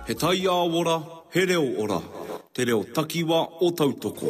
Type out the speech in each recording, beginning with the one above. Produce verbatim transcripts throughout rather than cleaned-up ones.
He tai a ora, he reo ora. Te reo takiwa o tautoko.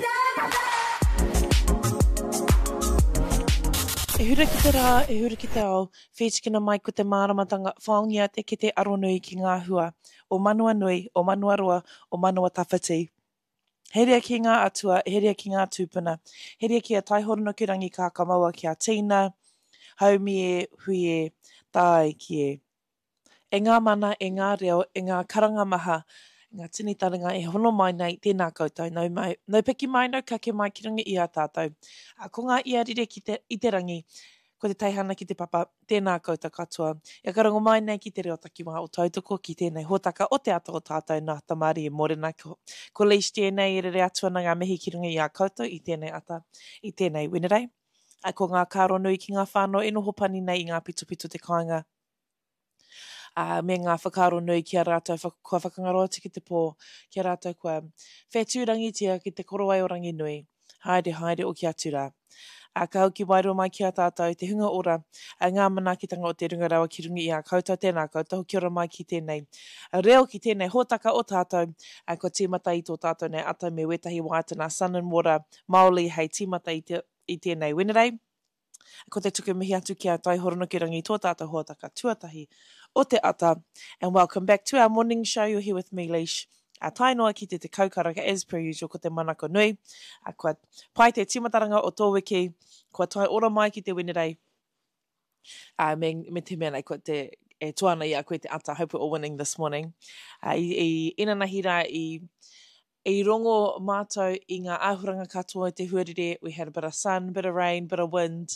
E hura ki te rā, e hura ki te ao, whētikina mai ko te māramatanga, whaongia te ki te aronui ki ngā hua, o manua nui, o manua roa, o manua tawhiti. Herea ki ngā atua, herea ki ngā tūpuna, herea ki a taihorona ki rangi ka kamaua ki a tīna, haumi e, hui e, tāi ki e. E ngā mana, e ngā reo, e ngā karanga maha, ngā tini taringa e hono mai nei, tēnā koutou, nau, mai, nau peki mai, nau kake mai ki rangi i a tātou. A, ko ngā ia rire ki te, i te rangi, ko te teihana ki te papa, tēnā koutou katoa. E karango mai nei ki te reo takiwa o tautoko, ki tēnei hōtaka o te ato o tātou nā tamari e morena. Ko, ko leis tēnei e rere atua na ngā mihi ki rangi i a koutou, i tēnei ata, i tēnei wenerei. A, ko ngā kāro nui ki ngā whānau, e noho pani nei i ngā pito pito te kāinga. Uh, me ngā whakaro nui ki a rātou, kua whakangaroa tiki te pō, ki a rātou kua whetūrangi tia ki te korowai o rangi nui, haere haere o ki atura. Uh, ka hauki wairo mai ki a tātou, te hunga ora, uh, ngā manaakitanga o te rungarawa ki rungi i a koutou, tēnā koutou, ki ora mai ki tēnei. Uh, reo ki tēnei hōtaka o tātou, uh, ko tīmata i tō tātou nei ata me wetahi wātana, Sun and Water, Māoli, hei tīmata i, te, i tēnei wenerei. Ko te tuku mihi atu ki a taihorona ki rangi tō tātou hōtaka tuatahi o te ata. And welcome back to our morning show. You're here with me, Leish. A tainoa ki te te kaukaraka, as per usual, ko te manako nui. A kua pai te timataranga o tō wiki, kua tai ora mai ki te wenerei. Uh, me, me te mea nei, kua te e tuana i a koe te ata. Hope we're all winning this morning. Uh, I, I ina nahira i... I rongo mātou i ngā āhuranga katoa te huarere, we had a bit of sun, bit of rain, bit of wind.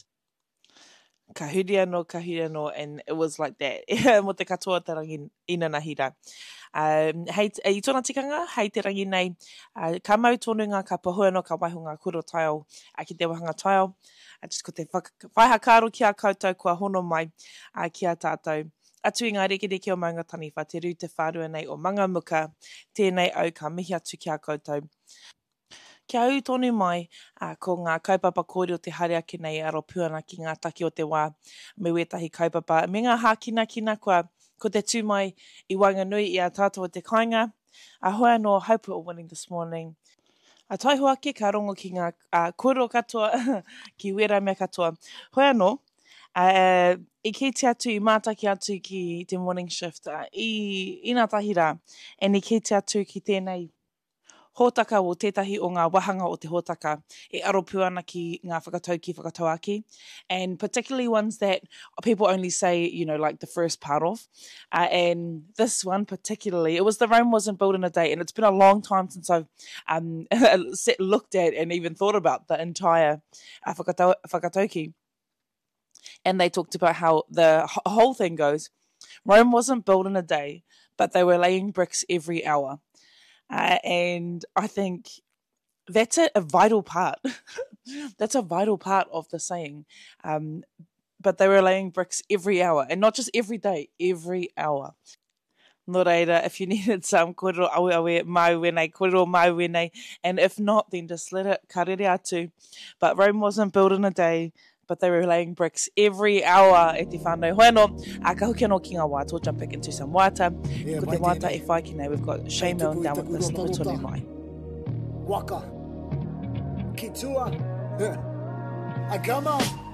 Ka huri anō, ka huri anō, and it was like that. Mo te katoa te rangi ina nahira. Um, hei, i tōna tikanga, hei te rangi nei, uh, ka mau tōnu ngā ka pahua no ka waiho ngā kuro taio, a ki te wahanga taio. Uh, just ko te whaihakaro ki a koutou, kua hono mai uh, ki a tātou. Atu i ngā rekereke o maunga taniwha, te rū te whārua nei o manga muka, tēnei au ka mihi atu ki a koutou. Kia au tonu mai, uh, ko ngā kaupapa kōrero o te hareake nei aro puana ki ngā taki o te wā, me wetahi kaupapa. Me ngā hākina kina kua, ko te tū mai i Wainganui i a tātou o te kāinga. A uh, hoa no, hope we're all winning this morning. A taihoake ka rongo ki ngā uh, kōrero katoa, ki wera mea katoa. Hoa no, Uh, I kei te atu, i mātaki atu ki te morning shift, uh, i ina tahi rā, e ni kei te atu ki tēnei hōtaka o tētahi o ngā wahanga o te hōtaka, e aro puana ki ngā whakatau ki whakatau aki, and particularly ones that people only say, you know, like the first part of, uh, and this one particularly, it was the Rome wasn't built in a day, and it's been a long time since I've um, looked at and even thought about the entire uh, whakatau, whakatauki. And they talked about how the whole thing goes. Rome wasn't built in a day, but they were laying bricks every hour. Uh, and I think that's a, a vital part. That's a vital part of the saying. Um, but they were laying bricks every hour. And not just every day, every hour. Nō reira, if you needed some kōrero awe awe mau wenei, kōrero mau wenei. And if not, then just let it karere atu. But Rome wasn't built in a day, but they were laying bricks every hour e te whānau. Hoi anō, a ka hoki anō ki ngā wāta, we'll jump back into some wāta. Yeah, ko te wāta e whai ki nei, we've got Shane Milne down with this noho tonu mai. Waka, ki tua, agama.